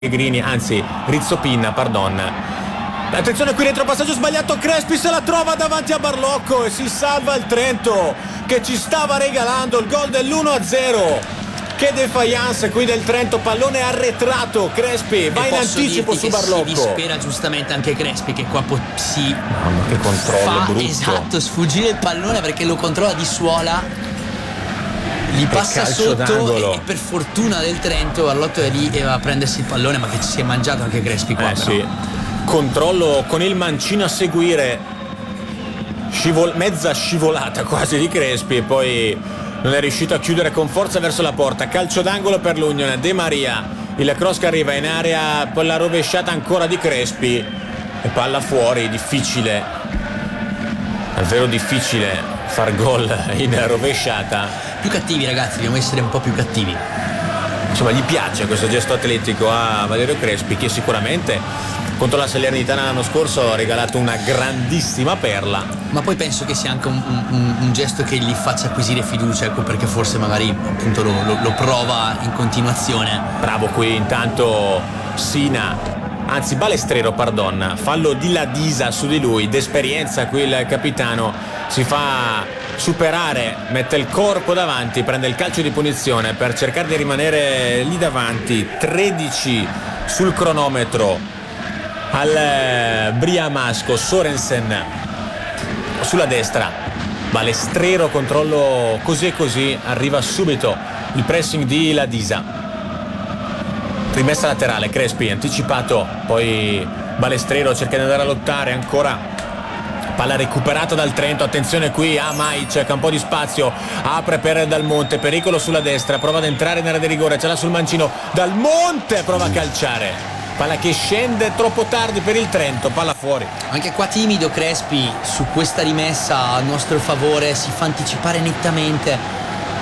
Pellegrini, anzi Rizzopin, pardon. Attenzione qui dentro, passaggio sbagliato, Crespi se la trova davanti a Barlocco e si salva il Trento che ci stava regalando il gol dell'1-0. Che defiance qui del Trento, pallone arretrato, Crespi va in anticipo su Barlocco. Si dispera giustamente anche Crespi che qua si mamma che controllo brutto. Esatto, sfuggire il pallone perché lo controlla di suola, gli passa sotto e per fortuna del Trento Barlotto è lì e va a prendersi il pallone, ma che ci si è mangiato anche Crespi qua però. Sì. Controllo con il mancino a seguire, mezza scivolata quasi di Crespi e poi non è riuscito a chiudere con forza verso la porta. Calcio d'angolo per l'Union, De Maria, il cross che arriva in area, poi la rovesciata ancora di Crespi e palla fuori. Difficile, davvero difficile far gol in rovesciata. Più cattivi ragazzi, dobbiamo essere un po' più cattivi. Insomma, gli piace questo gesto atletico a Valerio Crespi, che sicuramente contro la Salernitana l'anno scorso ha regalato una grandissima perla. Ma poi penso che sia anche un gesto che gli faccia acquisire fiducia, ecco perché forse magari appunto lo prova in continuazione. Bravo qui intanto Sina, anzi Balestrero, pardon, fallo di Ladisa su di lui, d'esperienza qui il capitano si fa superare, mette il corpo davanti, prende il calcio di punizione per cercare di rimanere lì davanti. 13 sul cronometro al Briamasco. Sorensen sulla destra, Balestrero, controllo così e così, arriva subito il pressing di Ladisa, rimessa laterale, Crespi anticipato, poi Balestrero cerca di andare a lottare ancora, palla recuperata dal Trento. Attenzione qui a Maic che ha un po' di spazio, apre per Dal Monte, pericolo sulla destra, prova ad entrare in area di rigore, ce l'ha sul mancino Dal Monte, prova a calciare, palla che scende troppo tardi per il Trento, palla fuori. Anche qua timido Crespi su questa rimessa a nostro favore, si fa anticipare nettamente.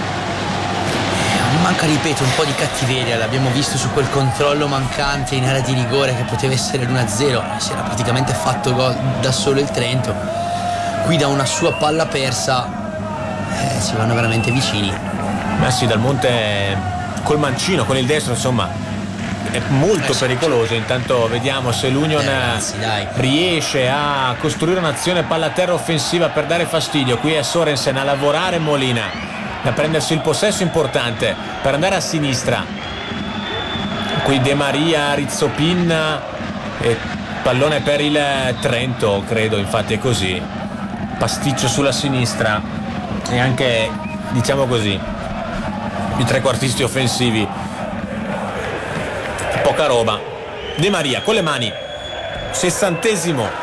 Manca, ripeto, un po' di cattiveria, l'abbiamo visto su quel controllo mancante in area di rigore che poteva essere l'1-0, si era praticamente fatto gol da solo il Trento. Qui da una sua palla persa si vanno veramente vicini. Ma sì, Dal Monte col mancino, con il destro, insomma è molto pericoloso. Intanto vediamo se l'Union riesce a costruire un'azione palla a terra offensiva per dare fastidio. Qui è Sorensen a lavorare, Molina a prendersi il possesso importante per andare a sinistra. Qui De Maria, Rizzopin e pallone per il Trento, credo, infatti è così. Pasticcio sulla sinistra e anche, diciamo così, i trequartisti offensivi poca roba. De Maria con le mani, 60esimo,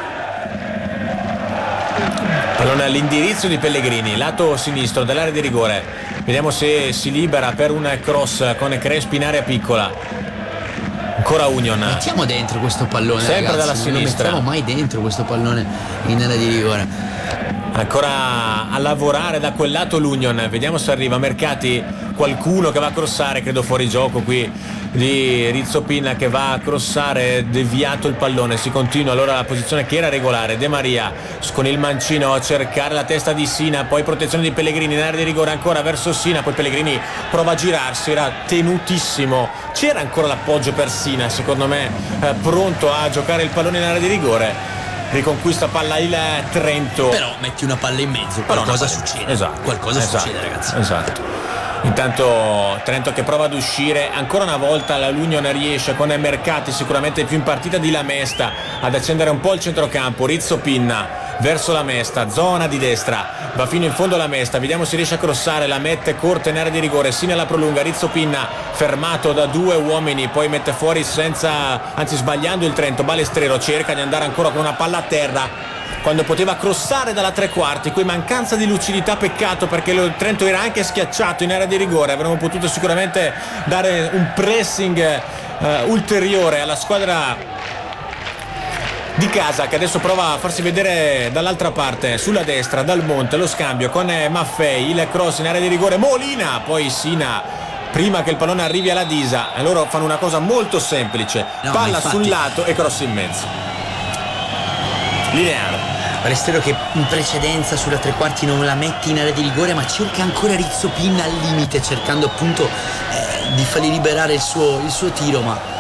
pallone all'indirizzo di Pellegrini, lato sinistro dell'area di rigore, vediamo se si libera per un cross con Crespi in area piccola. Ancora Union, mettiamo dentro questo pallone sempre ragazzi, dalla sinistra, non mettiamo mai dentro questo pallone in area di rigore. Ancora a lavorare da quel lato l'Union, vediamo se arriva Mercati, qualcuno che va a crossare, credo fuori gioco qui di Rizzopin che va a crossare, deviato il pallone, si continua allora la posizione che era regolare. De Maria con il mancino a cercare la testa di Sina, poi protezione di Pellegrini in area di rigore ancora verso Sina, poi Pellegrini prova a girarsi, era tenutissimo, c'era ancora l'appoggio per Sina secondo me, pronto a giocare il pallone in area di rigore. Riconquista palla il Trento, però metti una palla in mezzo, qualcosa succede. Esatto, qualcosa succede ragazzi. Esatto. Intanto Trento che prova ad uscire ancora una volta, l'Union riesce con Mercati sicuramente più in partita di Lamesta ad accendere un po' il centrocampo. Rizzopin verso Lamesta, zona di destra, va fino in fondo Lamesta, vediamo se riesce a crossare, la mette corta in area di rigore, Sina la prolunga, Rizzopin fermato da due uomini, poi mette fuori sbagliando il Trento. Balestrero cerca di andare ancora con una palla a terra quando poteva crossare dalla tre quarti, qui mancanza di lucidità, peccato perché il Trento era anche schiacciato in area di rigore, avremmo potuto sicuramente dare un pressing ulteriore alla squadra di casa, che adesso prova a farsi vedere dall'altra parte sulla destra. Dal Monte lo scambio con Maffei, il cross in area di rigore, Molina, poi Sina prima che il pallone arrivi alla Disa e loro fanno una cosa molto semplice, palla sul lato e cross in mezzo lineare. Balestrero che in precedenza sulla tre quarti non la mette in area di rigore, ma cerca ancora Rizzopin al limite, cercando appunto di fargli liberare il suo tiro, ma